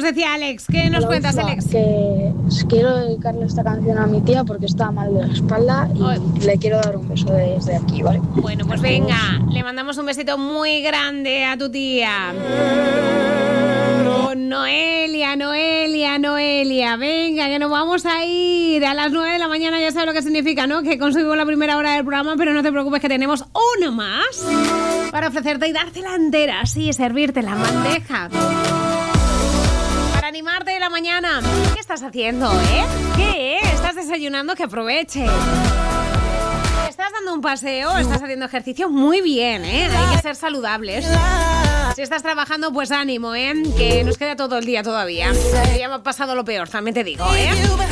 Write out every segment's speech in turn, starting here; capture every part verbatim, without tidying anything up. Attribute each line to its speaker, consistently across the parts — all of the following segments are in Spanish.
Speaker 1: decía Alex. ¿Qué nos
Speaker 2: Hola,
Speaker 1: cuentas,
Speaker 2: Ufa,
Speaker 1: Alex?
Speaker 2: Que quiero dedicarle esta canción a mi tía porque está mal de la espalda y
Speaker 1: Ay.
Speaker 2: le quiero dar un beso desde aquí, ¿vale?
Speaker 1: Bueno, pues venga, le mandamos un besito muy grande a tu tía. Oh, Noelia, Noelia, Noelia. Venga, que nos vamos a ir a las nueve de la mañana. Ya sabes lo que significa, ¿no? Que conseguimos la primera hora del programa, pero no te preocupes que tenemos una más para ofrecerte y dártela entera. Sí, servirte la bandeja. Para animarte de la mañana. ¿Qué estás haciendo, eh? ¿Qué? ¿Estás desayunando? Que aproveche. ¿Estás dando un paseo? ¿Estás haciendo ejercicio? Muy bien, ¿eh? Hay que ser saludables. Si estás trabajando, pues ánimo, ¿eh? Que nos queda todo el día todavía. Ya me ha pasado lo peor, también te digo, ¿eh?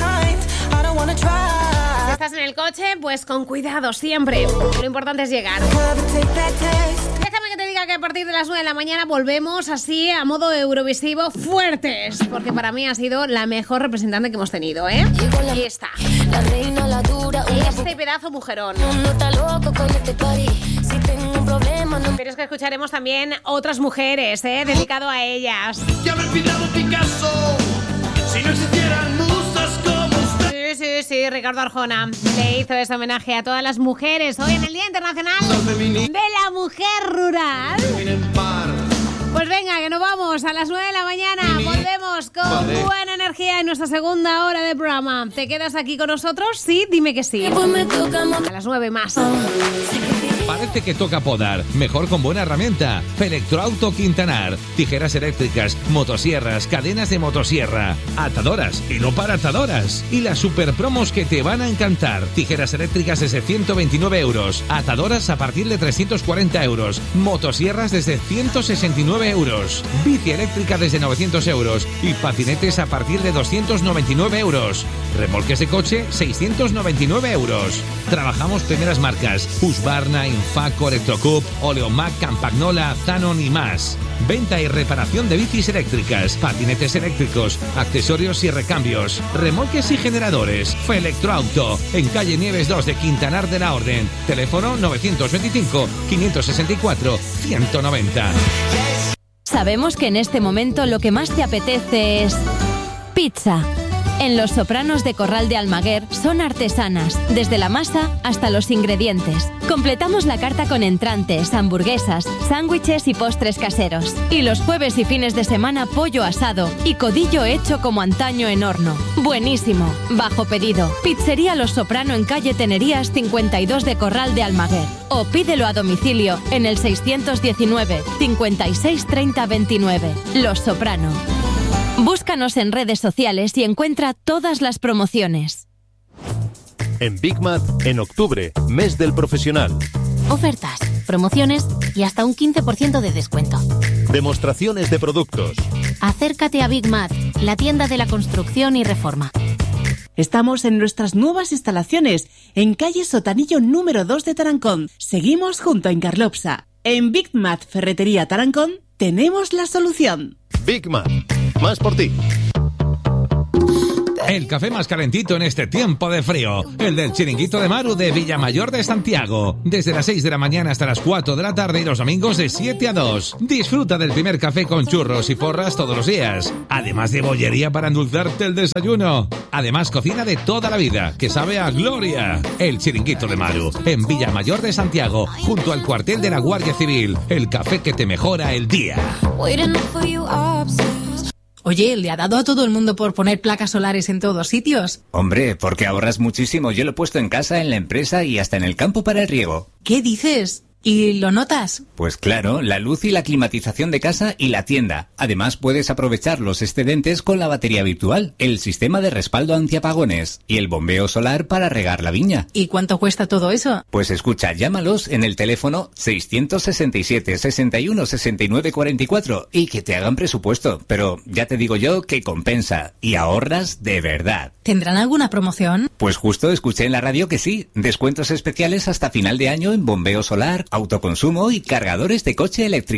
Speaker 1: Si estás en el coche, pues con cuidado siempre. Lo importante es llegar. Déjame que te diga que a partir de las nueve de la mañana volvemos así a modo eurovisivo fuertes, porque para mí ha sido la mejor representante que hemos tenido, ¿eh? Ahí está.
Speaker 3: La reina, la dura,
Speaker 1: Este pedazo mujerón.
Speaker 3: no está loco con este party. Si tengo un problema, no.
Speaker 1: Pero es que escucharemos también otras mujeres, ¿eh? Dedicado a ellas.
Speaker 4: Ya me he pintado Picasso. Si no existieran musas como usted.
Speaker 1: Sí, sí, sí, Ricardo Arjona le hizo ese homenaje a todas las mujeres hoy en el Día Internacional de la Mujer Rural. Pues venga, que nos vamos a las nueve de la mañana. Volvemos con vale. buena energía en nuestra segunda hora de programa. ¿Te quedas aquí con nosotros? Sí, dime que sí. A las nueve más.
Speaker 5: Parece que toca podar, mejor con buena herramienta. Electroauto Quintanar. Tijeras eléctricas, motosierras, cadenas de motosierra, atadoras y no para atadoras. Y las super promos que te van a encantar. Tijeras eléctricas desde ciento veintinueve euros, atadoras a partir de trescientos cuarenta euros, motosierras desde ciento sesenta y nueve euros, bici eléctrica desde novecientos euros y patinetes a partir de doscientos noventa y nueve euros. Remolques de coche, seiscientos noventa y nueve euros. Trabajamos primeras marcas: Husqvarna, Infaco, Electrocup, Oleomac, Campagnola, Zanon y más. Venta y reparación de bicis eléctricas, patinetes eléctricos, accesorios y recambios, remolques y generadores. Felectroauto, en calle Nieves dos de Quintanar de la Orden. Teléfono novecientos veinticinco, quinientos sesenta y cuatro, ciento noventa.
Speaker 6: Sabemos que en este momento lo que más te apetece es pizza. En Los Sopranos de Corral de Almaguer son artesanas, desde la masa hasta los ingredientes. Completamos la carta con entrantes, hamburguesas, sándwiches y postres caseros. Y los jueves y fines de semana pollo asado y codillo hecho como antaño en horno. Buenísimo, bajo pedido. Pizzería Los Soprano en calle Tenerías cincuenta y dos de Corral de Almaguer. O pídelo a domicilio en el seiscientos diecinueve, cincuenta y seis, treinta, veintinueve. Los Soprano. Búscanos en redes sociales y encuentra todas las promociones.
Speaker 7: En Big Mat, en octubre, mes del profesional.
Speaker 8: Ofertas, promociones y hasta un quince por ciento de descuento.
Speaker 7: Demostraciones de productos.
Speaker 8: Acércate a Big Mat, la tienda de la construcción y reforma.
Speaker 9: Estamos en nuestras nuevas instalaciones, en calle Sotanillo número dos de Tarancón. Seguimos junto a Incarlopsa. En Big Mat Ferretería Tarancón tenemos la solución.
Speaker 7: Big Mat, más por ti.
Speaker 5: El café más calentito en este tiempo de frío, el del Chiringuito de Maru de Villamayor de Santiago, desde las seis de la mañana hasta las cuatro de la tarde y los domingos de siete a dos. Disfruta del primer café con churros y porras todos los días, además de bollería para endulzarte el desayuno. Además, cocina de toda la vida, que sabe a gloria. El Chiringuito de Maru, en Villamayor de Santiago, junto al cuartel de la Guardia Civil, el café que te mejora el día.
Speaker 10: Oye, ¿le ha dado a todo el mundo por poner placas solares en todos sitios?
Speaker 11: Hombre, porque ahorras muchísimo. Yo lo he puesto en casa, en la empresa y hasta en el campo para el riego.
Speaker 10: ¿Qué dices? ¿Y lo notas?
Speaker 11: Pues claro, la luz y la climatización de casa y la tienda. Además, puedes aprovechar los excedentes con la batería virtual, el sistema de respaldo antiapagones y el bombeo solar para regar la viña.
Speaker 10: ¿Y cuánto cuesta todo eso?
Speaker 11: Pues escucha, llámalos en el teléfono seiscientos sesenta y siete, sesenta y uno, sesenta y nueve, cuarenta y cuatro y que te hagan presupuesto. Pero ya te digo yo que compensa y ahorras de verdad.
Speaker 10: ¿Tendrán alguna promoción?
Speaker 11: Pues justo escuché en la radio que sí. Descuentos especiales hasta final de año en bombeo solar, autoconsumo y cargadores de coche eléctrico.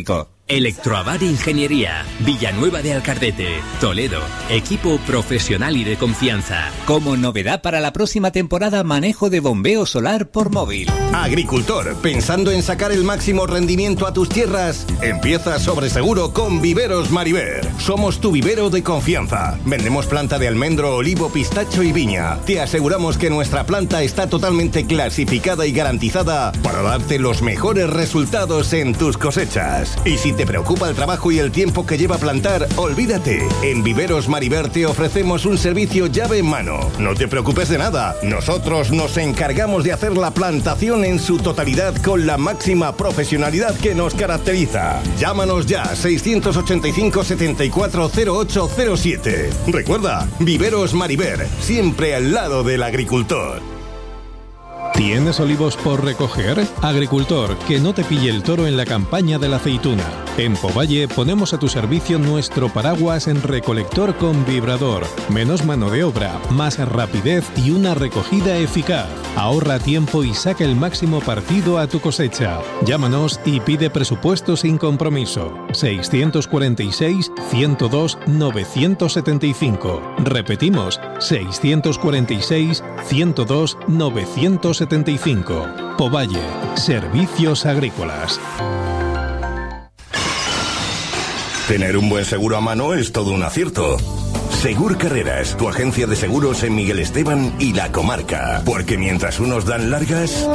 Speaker 12: Electroavar Ingeniería, Villanueva de Alcardete, Toledo, equipo profesional y de confianza.
Speaker 11: Como novedad para la próxima temporada, manejo de bombeo solar por móvil.
Speaker 13: Agricultor, ¿pensando en sacar el máximo rendimiento a tus tierras? Empieza sobre seguro con Viveros Mariver. Somos tu vivero de confianza. Vendemos planta de almendro, olivo, pistacho y viña. Te aseguramos que nuestra planta está totalmente clasificada y garantizada para darte los mejores resultados en tus cosechas. Y si te preocupa el trabajo y el tiempo que lleva plantar, olvídate. En Viveros Mariver te ofrecemos un servicio llave en mano. No te preocupes de nada. Nosotros nos encargamos de hacer la plantación en su totalidad con la máxima profesionalidad que nos caracteriza. Llámanos ya, seiscientos ochenta y cinco, setenta y cuatro, cero ocho cero siete. Recuerda, Viveros Mariver, siempre al lado del agricultor.
Speaker 14: ¿Tienes olivos por recoger? Agricultor, que no te pille el toro en la campaña de la aceituna. En Povalle ponemos a tu servicio nuestro paraguas en recolector con vibrador. Menos mano de obra, más rapidez y una recogida eficaz. Ahorra tiempo y saca el máximo partido a tu cosecha. Llámanos y pide presupuesto sin compromiso. seiscientos cuarenta y seis, ciento dos, novecientos setenta y cinco. Repetimos, seiscientos cuarenta y seis, ciento dos, novecientos setenta y cinco. Povalle, Servicios Agrícolas.
Speaker 13: Tener un buen seguro a mano es todo un acierto. Segur Carreras, tu agencia de seguros en Miguel Esteban y la comarca. Porque mientras unos dan largas,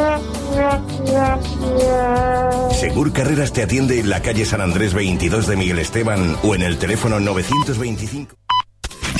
Speaker 13: Segur Carreras te atiende en la calle San Andrés veintidós de Miguel Esteban o en el teléfono novecientos veinticinco.